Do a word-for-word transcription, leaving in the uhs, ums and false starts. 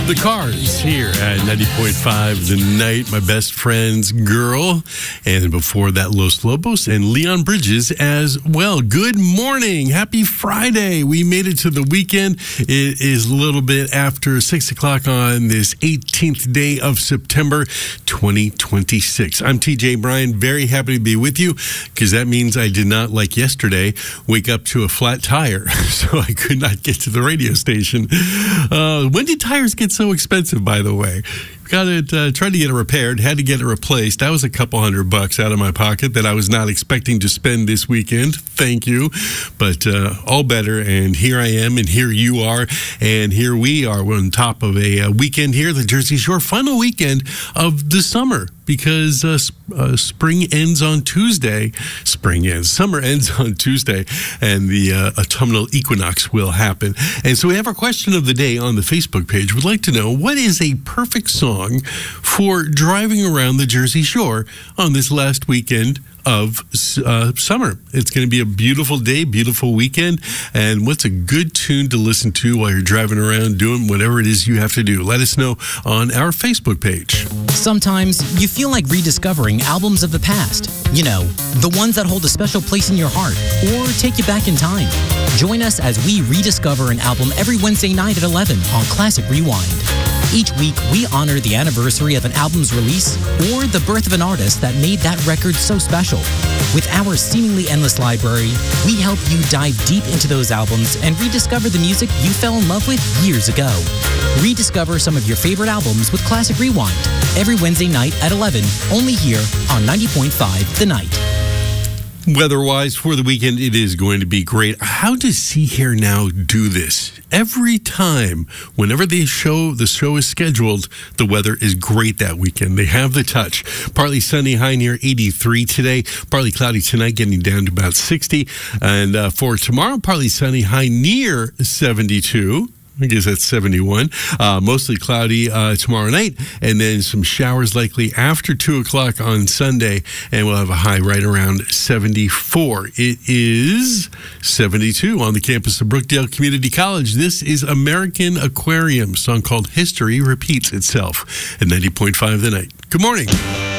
The Cars here at ninety point five The Night, my best friend's Girl. And before that, Los Lobos and Leon Bridges as well. Good morning. Happy Friday. We made it to the weekend. It is a little bit after six o'clock on this eighteenth day of September, twenty twenty-six. I'm T J Bryan. Very happy to be with you because that means I did not, like yesterday, wake up to a flat tire. So I could not get to the radio station. Uh, when did tires get so expensive, by the way? Got it, uh, tried to get it repaired, had to get it replaced. That was a couple hundred bucks out of my pocket that I was not expecting to spend this weekend. Thank you. But uh, all better, and here I am, and here you are, and here we are. We're on top of a uh, weekend here, the Jersey Shore, final weekend of the summer, because uh, uh, spring ends on Tuesday. Spring ends. Summer ends on Tuesday, and the uh, autumnal equinox will happen. And so we have our question of the day on the Facebook page. We'd like to know, what is a perfect song for driving around the Jersey Shore on this last weekend of uh, summer? It's going to be a beautiful day, beautiful weekend, and what's a good tune to listen to while you're driving around doing whatever it is you have to do? Let us know on our Facebook page. Sometimes you feel like rediscovering albums of the past. You know, the ones that hold a special place in your heart or take you back in time. Join us as we rediscover an album every Wednesday night at eleven on Classic Rewind. Each week, we honor the anniversary of an album's release or the birth of an artist that made that record so special. With our seemingly endless library, we help you dive deep into those albums and rediscover the music you fell in love with years ago. Rediscover some of your favorite albums with Classic Rewind every Wednesday night at eleven, only here on ninety point five The Night. Weather-wise, for the weekend, it is going to be great. How does See Here Now do this? Every time, whenever they show the show is scheduled, the weather is great that weekend. They have the touch. Partly sunny, high near eighty-three today. Partly cloudy tonight, getting down to about sixty. And uh, for tomorrow, partly sunny, high near seventy-two. I guess that's seventy-one. Uh, mostly cloudy uh, tomorrow night, and then some showers likely after two o'clock on Sunday, and we'll have a high right around seventy-four. It is seventy-two on the campus of Brookdale Community College. This is American Aquarium, a song called History Repeats Itself at ninety point five The Night. Good morning.